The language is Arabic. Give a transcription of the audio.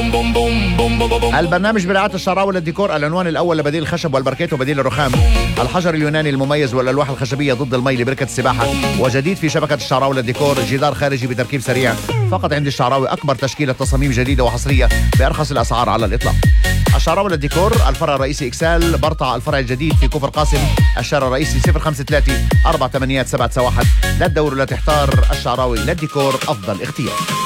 البرنامج برعاية الشعراوي للديكور. العنوان الأول لبديل الخشب والبركيت وبديل الرخام. الحجر اليوناني المميز والألواح الخشبية ضد المي لبركة السباحة. وجديد في شبكة الشعراوي للديكور جدار خارجي بتركيب سريع فقط عند الشعراوي. أكبر تشكيلة تصاميم جديدة وحصرية بأرخص الأسعار على الإطلاق. الشعراوي للديكور الفرع الرئيسي إكسال برطع. الفرع الجديد في كفر قاسم الشارع الرئيسي 053 48791. لا تدور ولا تحتار، الشعراوي للديكور أفضل اختيار.